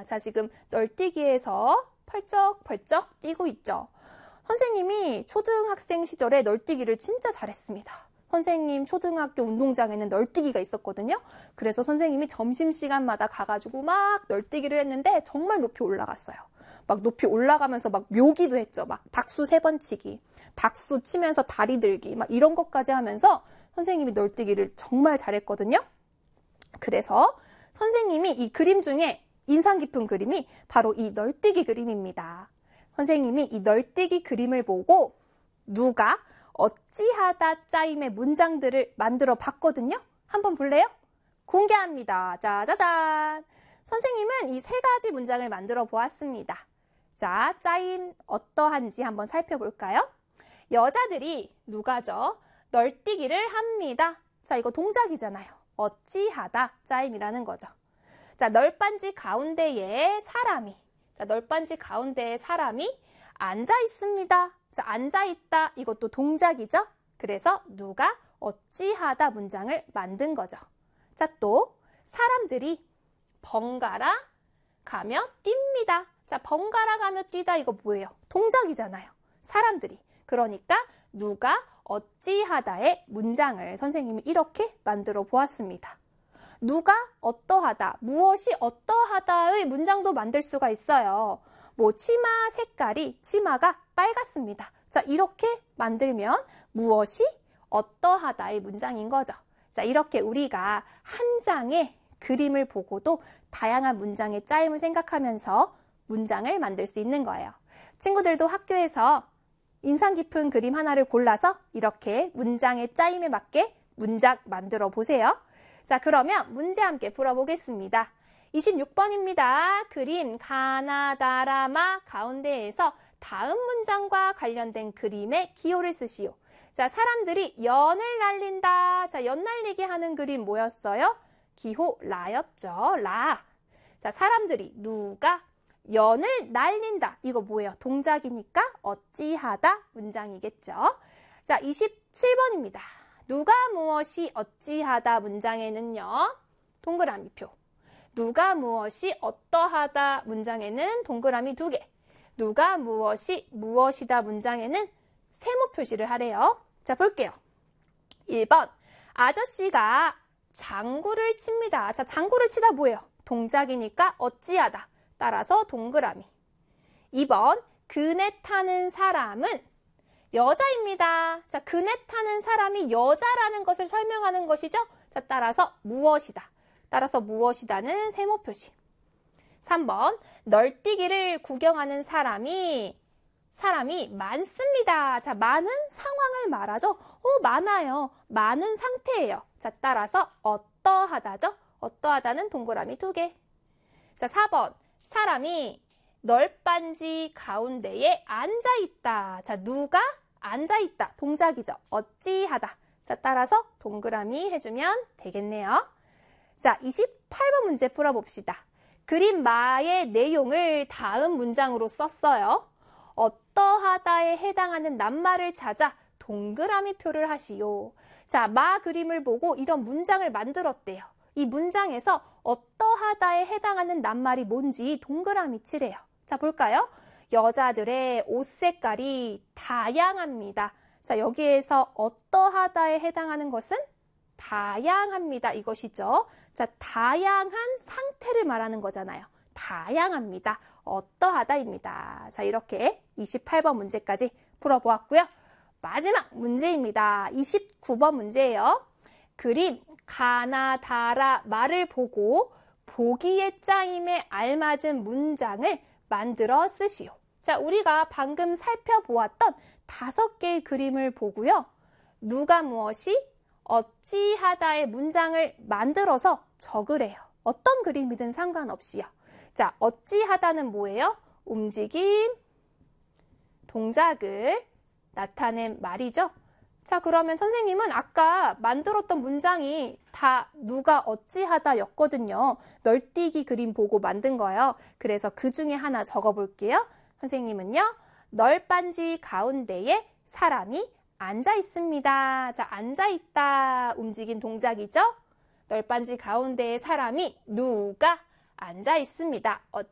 자, 지금 널뛰기에서 펄쩍펄쩍 뛰고 있죠. 선생님이 초등학생 시절에 널뛰기를 진짜 잘했습니다. 선생님 초등학교 운동장에는 널뛰기가 있었거든요. 그래서 선생님이 점심시간마다 가가지고 막 널뛰기를 했는데 정말 높이 올라갔어요. 막 높이 올라가면서 막 묘기도 했죠. 막 박수 3번 치기, 박수 치면서 다리 들기, 막 이런 것까지 하면서 선생님이 널뛰기를 정말 잘했거든요. 그래서 선생님이 이 그림 중에 인상 깊은 그림이 바로 이 널뛰기 그림입니다. 선생님이 이 널뛰기 그림을 보고 누가 어찌하다 짜임의 문장들을 만들어 봤거든요. 한번 볼래요? 공개합니다. 짜자잔! 선생님은 이 3가지 문장을 만들어 보았습니다. 자, 짜임 어떠한지 한번 살펴볼까요? 여자들이 누가죠? 널뛰기를 합니다. 자, 이거 동작이잖아요. 어찌하다 짜임이라는 거죠. 자, 널빤지 가운데에 사람이, 자, 널빤지 가운데에 사람이 앉아 있습니다. 자, 앉아 있다. 이것도 동작이죠. 그래서 누가 어찌하다 문장을 만든 거죠. 자, 또 사람들이 번갈아 가며 뜁니다. 자, 번갈아 가며 뛰다 이거 뭐예요? 동작이잖아요. 사람들이. 그러니까 누가 어찌하다의 문장을 선생님이 이렇게 만들어 보았습니다. 누가 어떠하다, 무엇이 어떠하다의 문장도 만들 수가 있어요. 뭐 치마 색깔이 치마가 빨갛습니다. 자, 이렇게 만들면 무엇이 어떠하다의 문장인 거죠. 자, 이렇게 우리가 한 장의 그림을 보고도 다양한 문장의 짜임을 생각하면서 문장을 만들 수 있는 거예요. 친구들도 학교에서 인상 깊은 그림 하나를 골라서 이렇게 문장의 짜임에 맞게 문장 만들어 보세요. 자, 그러면 문제 함께 풀어보겠습니다. 26번입니다. 그림 가나다라마 가운데에서 다음 문장과 관련된 그림의 기호를 쓰시오. 자, 사람들이 연을 날린다. 자, 연 날리기 하는 그림 뭐였어요? 기호 라였죠. 라. 자, 사람들이 누가 연을 날린다. 이거 뭐예요? 동작이니까 어찌하다 문장이겠죠. 자, 27번입니다. 누가 무엇이 어찌하다 문장에는요. 동그라미표. 누가 무엇이 어떠하다 문장에는 동그라미 2개. 누가 무엇이 무엇이다 문장에는 세모 표시를 하래요. 자, 볼게요. 1번. 아저씨가 장구를 칩니다. 자, 장구를 치다 뭐예요? 동작이니까 어찌하다. 따라서 동그라미. 2번. 그네 타는 사람은 여자입니다. 자, 그네 타는 사람이 여자라는 것을 설명하는 것이죠. 자, 따라서 무엇이다. 따라서 무엇이다는 세모 표시. 3번. 널뛰기를 구경하는 사람이 많습니다. 자, 많은 상황을 말하죠. 많아요. 많은 상태예요. 자, 따라서 어떠하다죠. 어떠하다는 동그라미 2개. 자, 4번. 사람이 널빤지 가운데에 앉아있다. 자, 누가 앉아있다. 동작이죠. 어찌하다. 자, 따라서 동그라미 해주면 되겠네요. 자, 28번 문제 풀어봅시다. 그림 마의 내용을 다음 문장으로 썼어요. 어떠하다에 해당하는 낱말을 찾아 동그라미 표를 하시오. 자, 마 그림을 보고 이런 문장을 만들었대요. 이 문장에서 어떠하다에 해당하는 낱말이 뭔지 동그라미 칠해요. 자, 볼까요? 여자들의 옷 색깔이 다양합니다. 자, 여기에서 어떠하다에 해당하는 것은 다양합니다. 이것이죠. 자, 다양한 상태를 말하는 거잖아요. 다양합니다. 어떠하다입니다. 자, 이렇게 28번 문제까지 풀어보았고요. 마지막 문제입니다. 29번 문제예요. 그림 가나다라 말을 보고 보기의 짜임에 알맞은 문장을 만들어 쓰시오. 자, 우리가 방금 살펴보았던 5개의 그림을 보고요. 누가 무엇이 어찌하다의 문장을 만들어서 적으래요. 어떤 그림이든 상관없이요. 자, 어찌하다는 뭐예요? 움직임, 동작을 나타낸 말이죠. 자, 그러면 선생님은 아까 만들었던 문장이 다 누가 어찌하다 였거든요. 널뛰기 그림 보고 만든 거예요. 그래서 그 중에 하나 적어볼게요. 선생님은요. 널빤지 가운데에 사람이 앉아 있습니다. 자, 앉아 있다. 움직임 동작이죠. 널빤지 가운데에 사람이 누가 앉아 있습니다.